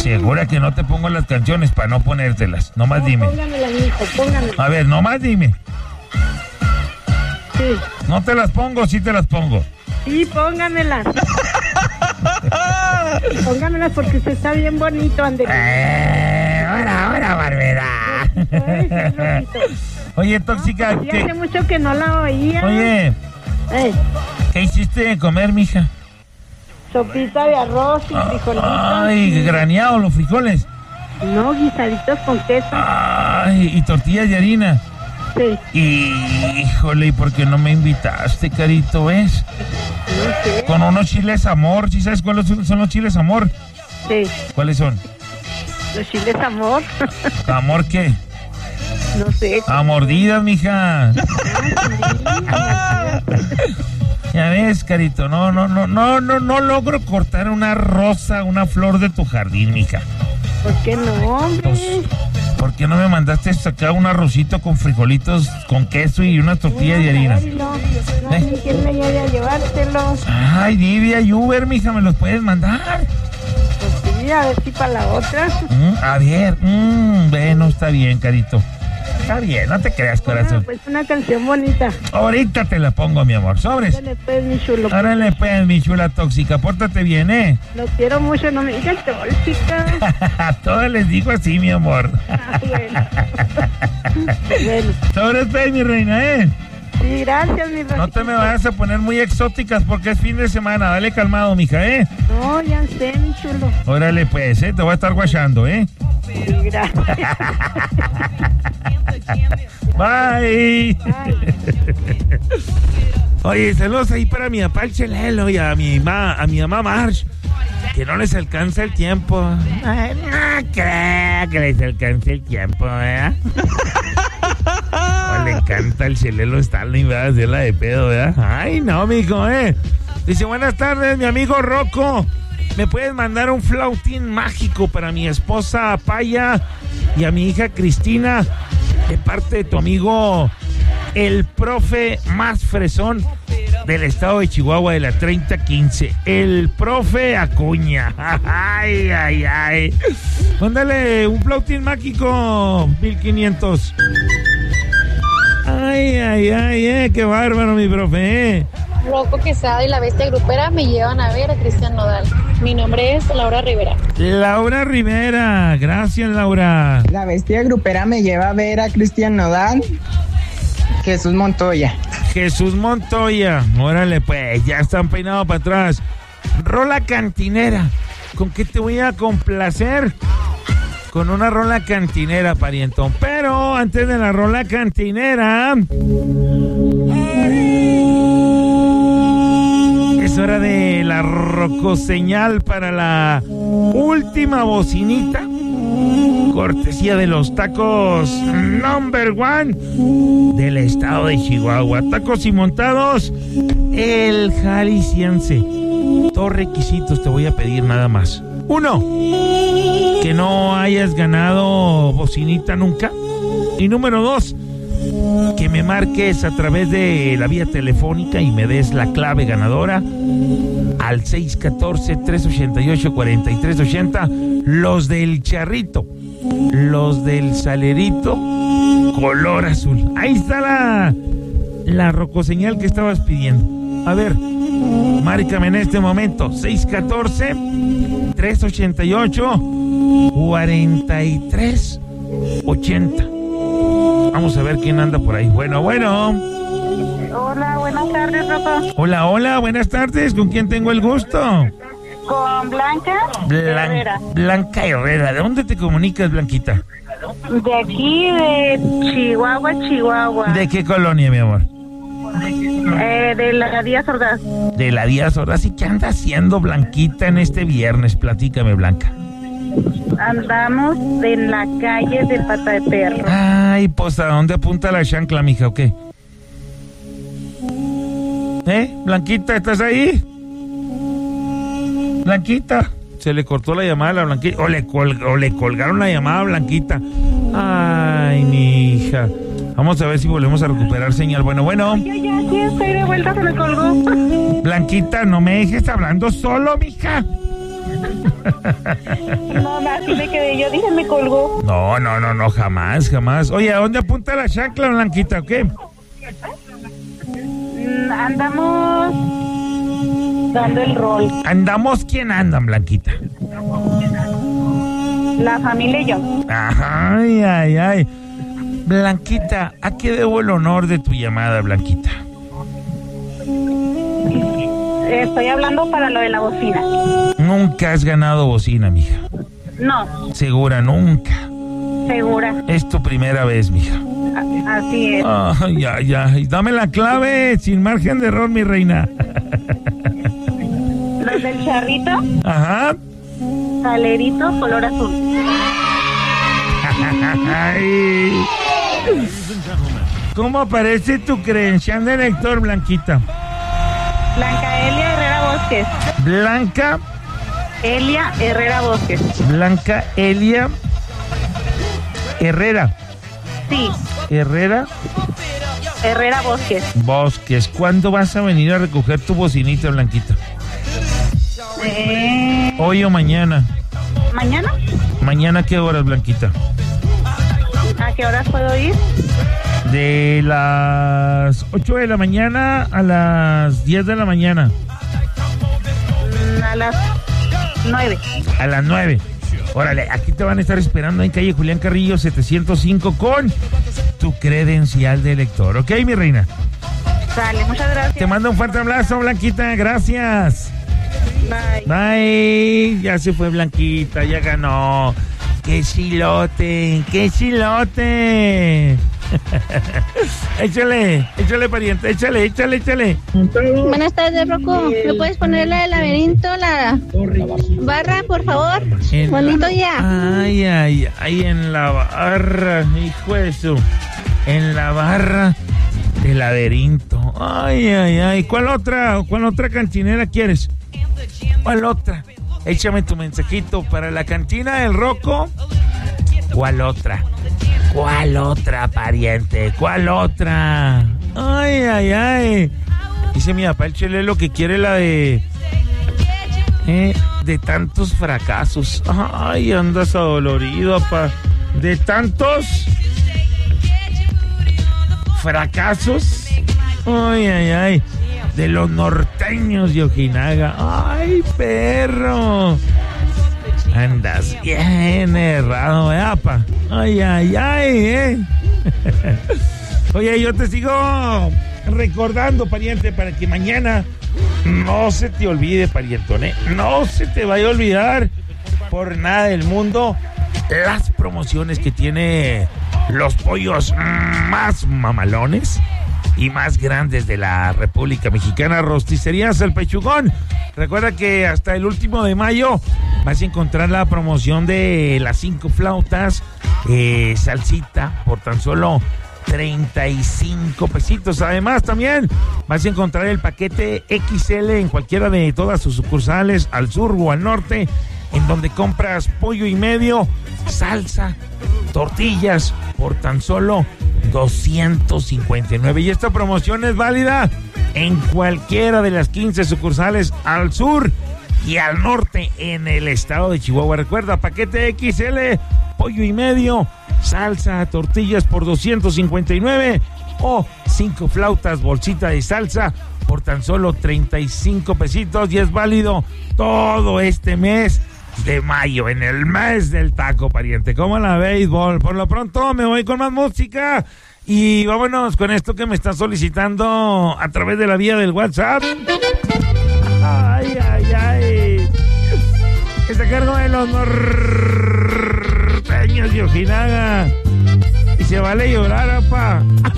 Segura que no te pongo las canciones para no ponértelas. Nomás dime. Póngamelas, mijo, póngamelas. A ver, nomás dime. Sí. ¿No te las pongo o sí te las pongo? Sí, póngamelas. Póngamelas porque usted está bien bonito, Andrés. Ahora, Barbera. Oye, tóxica. No, hace mucho que no la oía. Oye, ¿qué hiciste de comer, mija? Sopita de arroz y frijolitos. Ay, graneado los frijoles. No, guisaditos con queso. Ay, y tortillas de harina. Sí. Híjole, ¿y por qué no me invitaste, carito, ves? No sé. Con unos chiles amor, ¿sí sabes cuáles son los chiles amor? Sí. ¿Cuáles son? Los chiles amor. ¿Amor qué? No sé. A mordidas, mija. Ya ves, carito, no logro cortar una rosa, una flor de tu jardín, mija. ¿Por qué no, hombre? Pues, ¿por qué no me mandaste acá un arrocito con frijolitos, con queso y una tortilla de harina? No, ¿quién me lleve a llevártelos? Ay, Divia y Uber, mija, ¿me los puedes mandar? Pues sí, a ver si para la otra. A ver, bueno, está bien, carito. Está bien, no te creas, corazón. Pues una canción bonita. Ahorita te la pongo, mi amor, sobres. Órale pues, mi chulo. Órale pues, mi chula tóxica, pórtate bien, Lo quiero mucho, no me digas tóxica. A todas les digo así, mi amor. Bueno. Sobres pues, mi reina, Sí, gracias, mi reina. No te me vayas a poner muy exóticas porque es fin de semana, dale calmado, mija, No, ya sé, mi chulo. Órale pues, te voy a estar guachando, Sí, gracias. Bye. Oye, saludos ahí para mi papá el Chelelo y a mi mamá Marge, que no les alcanza el tiempo. Ay, no creo que les alcance el tiempo, ¿verdad? Le encanta el Chelelo Stanley, ¿verdad? Hacerla de pedo, ¿verdad? Ay, no, mijo, Dice, buenas tardes, mi amigo Rocco. ¿Me puedes mandar un flautín mágico para mi esposa Paya y a mi hija Cristina? De parte de tu amigo, el profe más fresón del estado de Chihuahua de la 3015, el profe Acuña. Ay, ay, ay. Mándale un flautín mágico, 1500. Ay, ay, ay, qué bárbaro, mi profe, Rocco Quesada y la Bestia Grupera me llevan a ver a Cristian Nodal. Mi nombre es Laura Rivera. Laura Rivera, gracias, Laura. La Bestia Grupera me lleva a ver a Cristian Nodal. Jesús Montoya. Jesús Montoya, órale pues, ya están peinados para atrás. Rola cantinera, ¿con qué te voy a complacer? Con una rola cantinera, parientón. Pero antes de la rola cantinera, es hora de la rocoseñal para la última bocinita. Cortesía de los tacos number one del estado de Chihuahua. Tacos y montados, el jalisciense. Dos requisitos te voy a pedir nada más. 1, que no hayas ganado bocinita nunca. Y número 2, que me marques a través de la vía telefónica y me des la clave ganadora al 614-388-4380. Los del charrito, los del salerito, color azul. Ahí está la rocoseñal que estabas pidiendo. A ver, márcame en este momento, 614-388-4380. Vamos a ver quién anda por ahí. Bueno. Hola, buenas tardes, Rocco. Hola, buenas tardes. ¿Con quién tengo el gusto? Con Blanca Herrera. Blanca Herrera. ¿De dónde te comunicas, Blanquita? De aquí, de Chihuahua. ¿De qué colonia, mi amor? De la Díaz Ordaz. De la Díaz Ordaz. ¿Y qué anda haciendo, Blanquita, en este viernes? Platícame, Blanca. Andamos en la calle de Pata de Perro. Ay, pues, ¿a dónde apunta la chancla, mija, o qué? Blanquita, ¿estás ahí? Blanquita. Se le cortó la llamada a la Blanquita. O le colgaron la llamada a Blanquita. Ay, mi hija. Vamos a ver si volvemos a recuperar señal. Bueno. Ya, sí, estoy de vuelta, se me colgó. Blanquita, no me dejes hablando solo, mija. No, así me quedé. Yo dije, me colgó. No, jamás. Oye, ¿a dónde apunta la chancla, Blanquita, o qué? Andamos dando el rol. ¿Andamos quién andan, Blanquita? La familia y yo. Ay. Blanquita, ¿a qué debo el honor de tu llamada, Blanquita? Estoy hablando para lo de la bocina. Nunca has ganado bocina, mija. No. ¿Segura? Nunca. Segura. Es tu primera vez, mija. Así es. Ay. Dame la clave, sin margen de error, mi reina. Los del charrito. Ajá. Salerito, color azul. Ay. ¿Cómo aparece tu credencial de lector, Blanquita? Blanca Elia Herrera Bosques. Blanca Elia Herrera Bosques. Blanca Elia Herrera. Sí. Herrera Bosques. Bosques. ¿Cuándo vas a venir a recoger tu bocinita, Blanquita? ¿Hoy o mañana? ¿Mañana? ¿Mañana a qué horas, Blanquita? ¿A qué horas puedo ir? De las 8 de la mañana a las 10 de la mañana. A las 9. A las 9. Órale, aquí te van a estar esperando en calle Julián Carrillo 705 con tu credencial de lector. ¿Ok, mi reina? Sale, muchas gracias. Te mando un fuerte abrazo, Blanquita. Gracias. Bye. Bye. Ya se fue Blanquita, ya ganó. ¡Qué chilote! Échale, pariente, échale. Buenas tardes, Rocco. ¿Me puedes poner la del laberinto, la barra, por favor? Bonito día. Ay, en la barra, hijo de su. En la barra del laberinto. Ay. ¿Cuál otra cantinera quieres? ¿Cuál otra? Échame tu mensajito para la cantina del Rocco. ¿Cuál otra, pariente? ¿Cuál otra? Ay. Dice mi papá el Chelelo que quiere la de tantos fracasos. Ay, andas adolorido, papá. De tantos fracasos. Ay. De los norteños de Ojinaga. Ay, perro. Andas bien errado, apa. Ay. Oye, yo te sigo recordando, pariente, para que mañana no se te olvide, parientón, no se te vaya a olvidar por nada del mundo las promociones que tiene los pollos más mamalones y más grandes de la República Mexicana, Rosticerías El Pechugón. Recuerda que hasta el último de mayo vas a encontrar la promoción de las 5 flautas, salsita, por tan solo 35 pesitos. Además, también vas a encontrar el paquete XL en cualquiera de todas sus sucursales, al sur o al norte, en donde compras pollo y medio, salsa, tortillas, por tan solo 259. Y esta promoción es válida en cualquiera de las 15 sucursales al sur y al norte en el estado de Chihuahua. Recuerda, paquete XL, pollo y medio, salsa, tortillas por 259 o 5 flautas, bolsita de salsa por tan solo 35 pesitos, y es válido todo este mes de mayo, en el mes del taco, pariente. ¿Cómo la béisbol? Por lo pronto me voy con más música y vámonos con esto que me están solicitando a través de la vía del WhatsApp. Ay. Está a cargo de los norteños de Ojinaga. Y se vale llorar, apa.